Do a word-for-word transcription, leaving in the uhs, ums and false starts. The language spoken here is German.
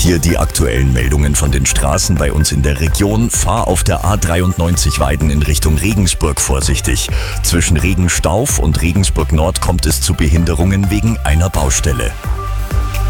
Hier die aktuellen Meldungen von den Straßen bei uns in der Region. Fahr auf der A dreiundneunzig Weiden in Richtung Regensburg vorsichtig. Zwischen Regenstauf und Regensburg Nord kommt es zu Behinderungen wegen einer Baustelle.